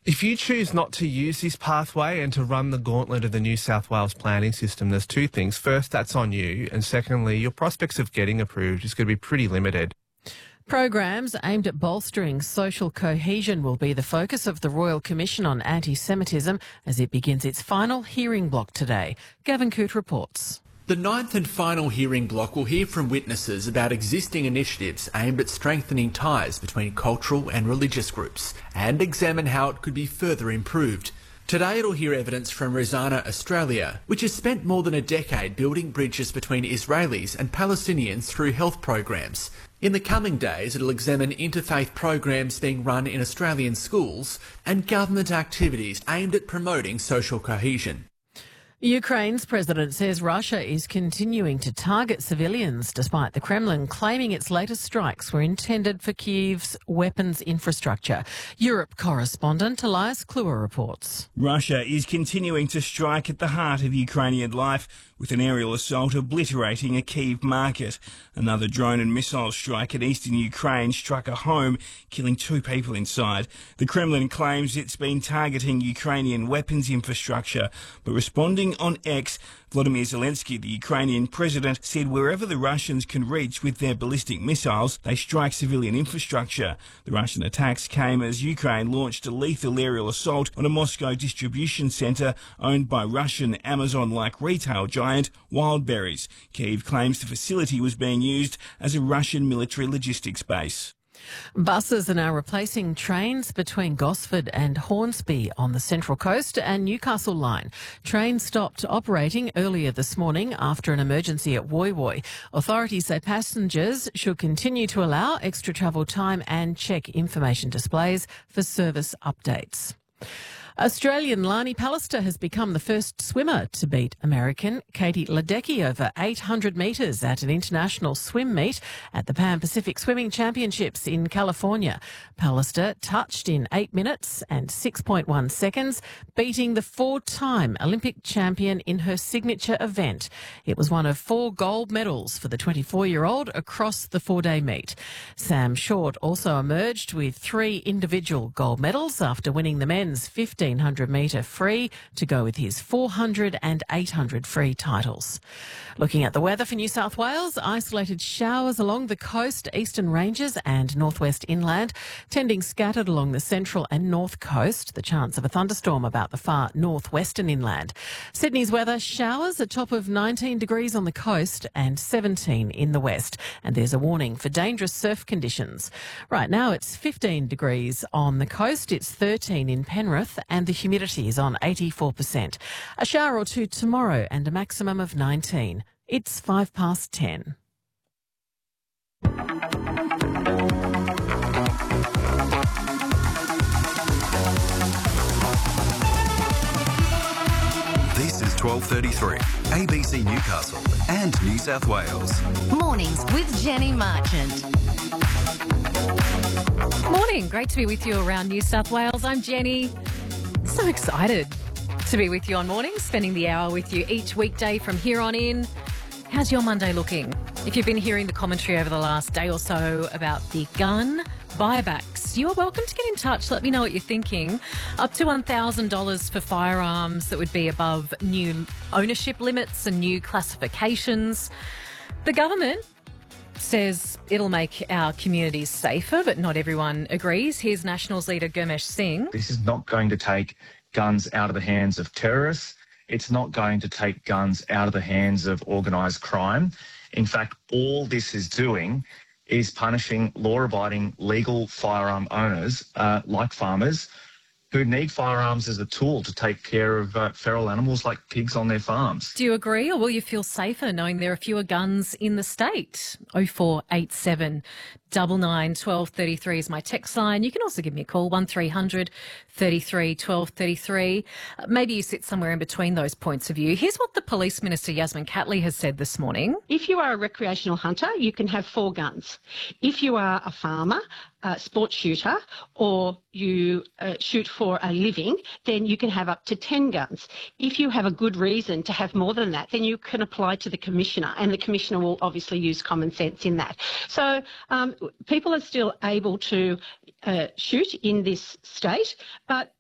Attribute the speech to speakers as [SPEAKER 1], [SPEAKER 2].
[SPEAKER 1] If you choose not to use this pathway and to run the gauntlet of the New South Wales planning system, there's two things. First, that's on you. And secondly, your prospects of getting approved is going to be pretty limited.
[SPEAKER 2] Programs aimed at bolstering social cohesion will be the focus of the Royal Commission on Anti-Semitism as it begins its final hearing block today. Gavin Coote reports.
[SPEAKER 3] The ninth and final hearing block will hear from witnesses about existing initiatives aimed at strengthening ties between cultural and religious groups and examine how it could be further improved. Today it'll hear evidence from Rosanna Australia, which has spent more than a decade building bridges between Israelis and Palestinians through health programs. In the coming days, it'll examine interfaith programs being run in Australian schools and government activities aimed at promoting social cohesion.
[SPEAKER 2] Ukraine's president says Russia is continuing to target civilians despite the Kremlin claiming its latest strikes were intended for Kyiv's weapons infrastructure. Europe correspondent Elias Kluwer reports.
[SPEAKER 4] Russia is continuing to strike at the heart of Ukrainian life with an aerial assault obliterating a Kyiv market. Another drone and missile strike in eastern Ukraine struck a home, killing 2 people inside. The Kremlin claims it's been targeting Ukrainian weapons infrastructure, but responding on X, Volodymyr Zelensky, the Ukrainian president, said wherever the Russians can reach with their ballistic missiles, they strike civilian infrastructure. The Russian attacks came as Ukraine launched a lethal aerial assault on a Moscow distribution centre owned by Russian Amazon-like retail giant Wildberries. Kyiv claims the facility was being used as a Russian military logistics base.
[SPEAKER 2] Buses are now replacing trains between Gosford and Hornsby on the Central Coast and Newcastle line. Trains stopped operating earlier this morning after an emergency at Woy Woy. Authorities say passengers should continue to allow extra travel time and check information displays for service updates. Australian Lani Pallister has become the first swimmer to beat American Katie Ledecky over 800 metres at an international swim meet at the Pan Pacific Swimming Championships in California. Pallister touched in 8 minutes and 6.1 seconds, beating the 4-time Olympic champion in her signature event. It was one of 4 gold medals for the 24-year-old across the 4-day meet. Sam Short also emerged with 3 individual gold medals after winning the men's 1500 metre free to go with his 400 and 800 free titles. Looking at the weather for New South Wales, isolated showers along the coast, eastern ranges and northwest inland, tending scattered along the central and north coast. The chance of a thunderstorm about the far northwestern inland. Sydney's weather, showers, a top of 19 degrees on the coast and 17 in the west. And there's a warning for dangerous surf conditions. Right now it's 15 degrees on the coast, it's 13 in Penrith and the humidity is on 84%. A shower or two tomorrow and a maximum of 19. It's 10:05.
[SPEAKER 5] This is 12:33, ABC Newcastle and New South Wales.
[SPEAKER 6] Mornings with Jenny Marchant.
[SPEAKER 7] Morning, great to be with you around New South Wales. I'm Jenny. So excited to be with you on mornings, spending the hour with you each weekday from here on in. How's your Monday looking? If you've been hearing the commentary over the last day or so about the gun buybacks, you are welcome to get in touch. Let me know what you're thinking. Up to $1,000 for firearms that would be above new ownership limits and new classifications. The government says it'll make our communities safer, but not everyone agrees. Here's Nationals leader Gurmesh Singh.
[SPEAKER 8] This is not going to take guns out of the hands of terrorists. It's not going to take guns out of the hands of organised crime. In fact, all this is doing is punishing law-abiding legal firearm owners, like farmers, who need firearms as a tool to take care of feral animals like pigs on their farms.
[SPEAKER 7] Do you agree, or will you feel safer knowing there are fewer guns in the state? 0487 99 1233 is my text line. You can also give me a call, 1300 33 1233. Maybe you sit somewhere in between those points of view. Here's what the Police Minister, Yasmin Catley, has said this morning.
[SPEAKER 9] If you are a recreational hunter, you can have 4 guns. If you are a farmer, a sports shooter, or you shoot for a living, then you can have up to 10 guns. If you have a good reason to have more than that, then you can apply to the Commissioner, and the Commissioner will obviously use common sense in that. So people are still able to shoot in this state, but